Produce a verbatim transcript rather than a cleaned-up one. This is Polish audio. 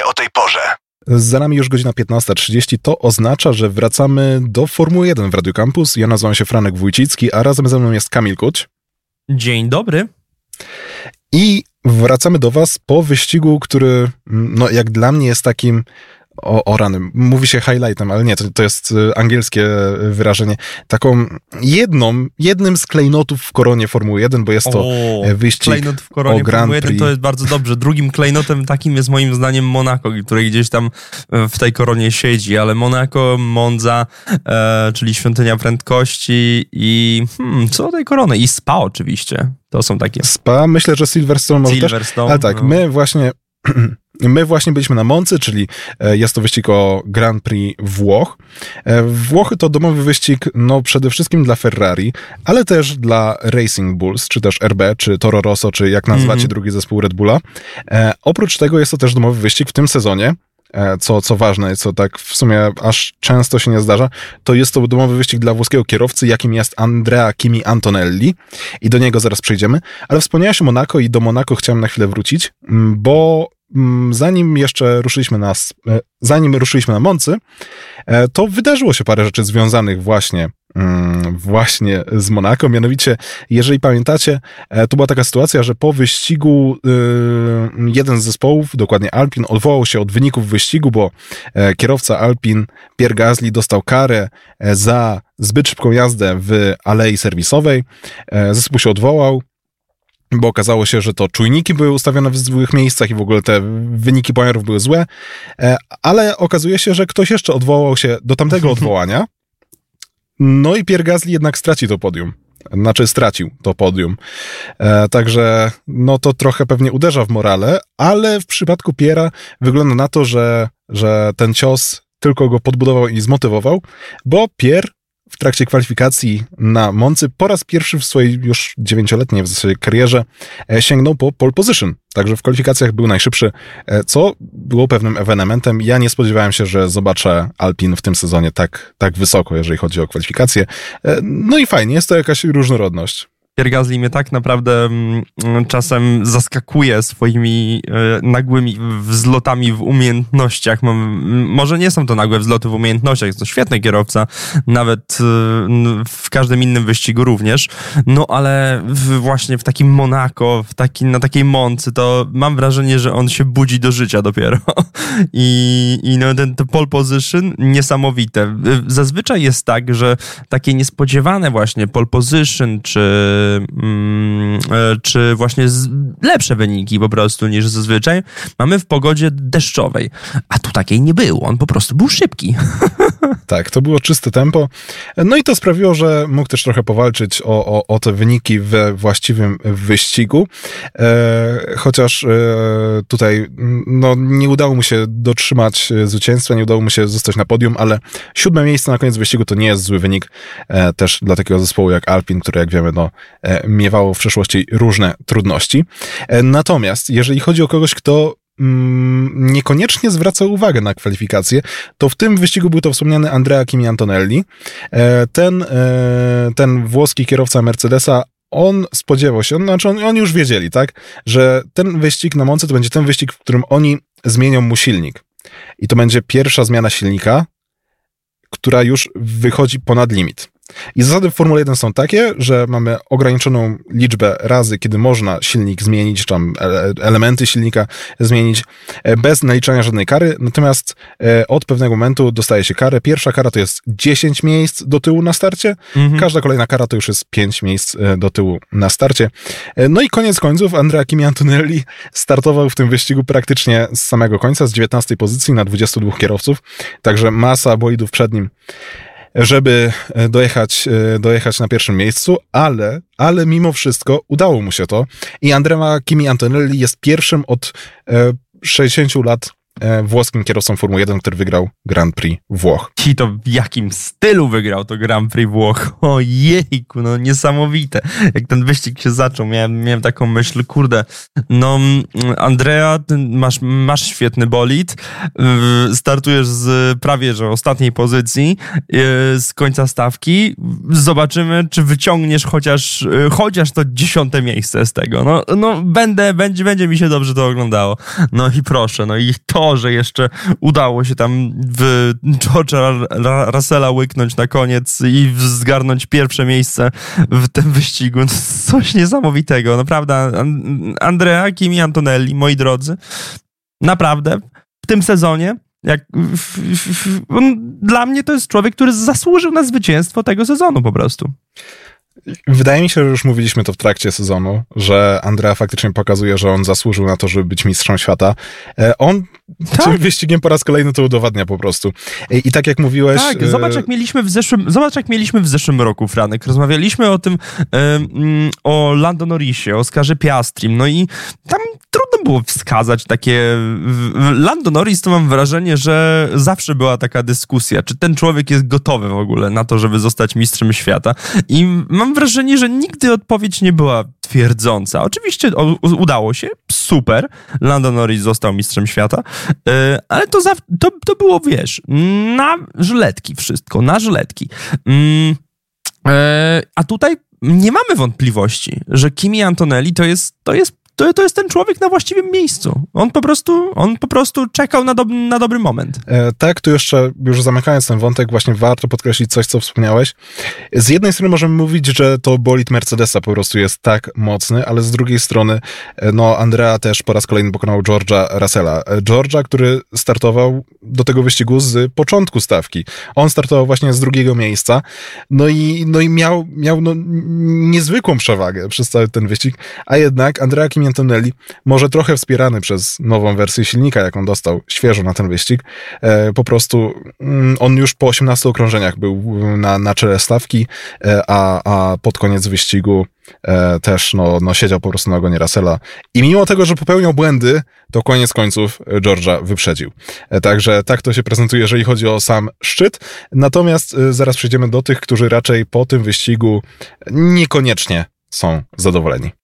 dzieje o tej porze? Za nami już godzina piętnasta trzydzieści. To oznacza, że wracamy do Formuły jeden w Radio Campus. Ja nazywam się Franek Wójcicki, a razem ze mną jest Kamil Kuć. Dzień dobry. I wracamy do was po wyścigu, który no jak dla mnie jest takim O, o rany, mówi się highlightem, ale nie, to, to jest angielskie wyrażenie. Taką jedną, jednym z klejnotów w koronie Formuły jeden, bo jest to o, wyścig klejnot w koronie o Grand Formuły jeden Prix. to jest bardzo dobrze. Drugim klejnotem takim jest moim zdaniem Monako, który gdzieś tam w tej koronie siedzi, ale Monako, Monza, e, czyli świątynia prędkości i hmm, co do tej korony? I Spa oczywiście. To są takie. Spa, myślę, że Silverstone może Silverstone, też. Ale tak, no. my właśnie... My właśnie byliśmy na Moncy, czyli jest to wyścig o Grand Prix Włoch. Włochy to domowy wyścig, no przede wszystkim dla Ferrari, ale też dla Racing Bulls, czy też R B, czy Toro Rosso, czy jak nazywacie mm-hmm. drugi zespół Red Bulla. E, oprócz tego jest to też domowy wyścig w tym sezonie, e, co, co ważne, co tak w sumie aż często się nie zdarza, to jest to domowy wyścig dla włoskiego kierowcy, jakim jest Andrea Kimi Antonelli i do niego zaraz przejdziemy. Ale wspomniałeś o Monako i do Monako chciałem na chwilę wrócić, bo zanim jeszcze ruszyliśmy na, zanim ruszyliśmy na Moncy, to wydarzyło się parę rzeczy związanych właśnie, właśnie z Monako. Mianowicie, jeżeli pamiętacie, to była taka sytuacja, że po wyścigu jeden z zespołów, dokładnie Alpine, odwołał się od wyników wyścigu, bo kierowca Alpine, Pierre Gasly, dostał karę za zbyt szybką jazdę w alei serwisowej. Zespół się odwołał, bo okazało się, że to czujniki były ustawione w złych miejscach i w ogóle te wyniki pomiarów były złe, ale okazuje się, że ktoś jeszcze odwołał się do tamtego odwołania, no i Pierre Gasly jednak straci to podium. Znaczy stracił to podium. E, także no to trochę pewnie uderza w morale, ale w przypadku Pierre'a wygląda na to, że, że ten cios tylko go podbudował i zmotywował, bo Pierre w trakcie kwalifikacji na Moncy po raz pierwszy w swojej już dziewięcioletniej w zasadzie karierze sięgnął po pole position. Także w kwalifikacjach był najszybszy, co było pewnym ewenementem. Ja nie spodziewałem się, że zobaczę Alpine w tym sezonie tak, tak wysoko, jeżeli chodzi o kwalifikacje. No i fajnie, jest to jakaś różnorodność. Pierre Gasly mnie tak naprawdę mm, czasem zaskakuje swoimi e, nagłymi wzlotami w umiejętnościach. Mam, może nie są to nagłe wzloty w umiejętnościach, jest to świetny kierowca, nawet e, w każdym innym wyścigu również, no ale w, właśnie w takim Monako, w taki, na takiej Moncy, to mam wrażenie, że on się budzi do życia dopiero. I, i no, ten, ten pole position niesamowite. Zazwyczaj jest tak, że takie niespodziewane właśnie pole position, czy czy właśnie lepsze wyniki po prostu niż zazwyczaj mamy w pogodzie deszczowej. A tu takiej nie było. On po prostu był szybki. Tak, to było czyste tempo. No i to sprawiło, że mógł też trochę powalczyć o, o, o te wyniki we właściwym wyścigu. E, chociaż e, tutaj no, nie udało mu się dotrzymać zwycięstwa, nie udało mu się zostać na podium, ale siódme miejsce na koniec wyścigu to nie jest zły wynik e, też dla takiego zespołu jak Alpine, który jak wiemy no, e, miewało w przeszłości różne trudności. E, natomiast jeżeli chodzi o kogoś, kto niekoniecznie zwraca uwagę na kwalifikacje, to w tym wyścigu był to wspomniany Andrea Kimi Antonelli. Ten, ten włoski kierowca Mercedesa, on spodziewał się, znaczy on, oni już wiedzieli, tak, że ten wyścig na Moncy to będzie ten wyścig, w którym oni zmienią mu silnik. I to będzie pierwsza zmiana silnika, która już wychodzi ponad limit. I zasady w Formule jeden są takie, że mamy ograniczoną liczbę razy, kiedy można silnik zmienić, czy tam elementy silnika zmienić bez naliczania żadnej kary, natomiast od pewnego momentu dostaje się karę. Pierwsza kara to jest dziesięć miejsc do tyłu na starcie, mhm. Każda kolejna kara to już jest pięć miejsc do tyłu na starcie. No i koniec końców Andrea Kimi Antonelli startował w tym wyścigu praktycznie z samego końca, z dziewiętnastej pozycji na dwudziestu dwóch kierowców, także masa bolidów przed nim, żeby dojechać, dojechać na pierwszym miejscu, ale, ale mimo wszystko udało mu się to i Andrea Kimi Antonelli jest pierwszym od sześćdziesięciu lat włoskim kierowcą Formuły jeden, który wygrał Grand Prix Włoch. I to w jakim stylu wygrał to Grand Prix Włoch? Ojejku, no niesamowite. Jak ten wyścig się zaczął, miałem, miałem taką myśl, kurde, no Andrea, masz, masz świetny bolid, startujesz z prawie, że ostatniej pozycji, z końca stawki, zobaczymy, czy wyciągniesz chociaż, chociaż to dziesiąte miejsce z tego. No, no będę, będzie, będzie mi się dobrze to oglądało. No i proszę, no i to może jeszcze udało się tam w George'a Russella łyknąć na koniec i zgarnąć pierwsze miejsce w tym wyścigu. Coś niesamowitego. Naprawdę, Andrea, Kimi Antonelli, moi drodzy, naprawdę w tym sezonie Jak, f, f, f, on, dla mnie to jest człowiek, który zasłużył na zwycięstwo tego sezonu po prostu. Wydaje mi się, że już mówiliśmy to w trakcie sezonu, że Andrea faktycznie pokazuje, że on zasłużył na to, żeby być mistrzem świata. On tak? tym wyścigiem po raz kolejny to udowadnia po prostu. I, i tak jak mówiłeś... Tak, zobacz jak mieliśmy w zeszłym, zobacz jak mieliśmy w zeszłym roku, Franek. Rozmawialiśmy o tym, um, o Lando Norrisie, o Oscarze Piastrim, no i tam trudno było wskazać takie... Lando Norris to mam wrażenie, że zawsze była taka dyskusja, czy ten człowiek jest gotowy w ogóle na to, żeby zostać mistrzem świata. I mam wrażenie, że nigdy odpowiedź nie była twierdząca. Oczywiście o, udało się, super, Lando Norris został mistrzem świata, yy, ale to, za, to, to było, wiesz, na żyletki wszystko, na żyletki. Yy, yy, a tutaj nie mamy wątpliwości, że Kimi Antonelli to jest, to jest To, to jest ten człowiek na właściwym miejscu. On po prostu, on po prostu czekał na, do, na dobry moment. E, tak, tu jeszcze, już zamykając ten wątek, właśnie warto podkreślić coś, co wspomniałeś. Z jednej strony możemy mówić, że to bolid Mercedesa po prostu jest tak mocny, ale z drugiej strony, no, Andrea też po raz kolejny pokonał George'a Russella. George'a, który startował do tego wyścigu z początku stawki. On startował właśnie z drugiego miejsca, no i, no i miał, miał no, niezwykłą przewagę przez cały ten wyścig, a jednak Andrea Kimi Antonelli, może trochę wspierany przez nową wersję silnika, jaką dostał świeżo na ten wyścig, e, po prostu mm, on już po osiemnastu okrążeniach był na, na czele stawki, e, a, a pod koniec wyścigu e, też no, no, siedział po prostu na ogonie Russella. I mimo tego, że popełniał błędy, to koniec końców George'a wyprzedził. E, także tak to się prezentuje, jeżeli chodzi o sam szczyt. Natomiast e, zaraz przejdziemy do tych, którzy raczej po tym wyścigu niekoniecznie są zadowoleni.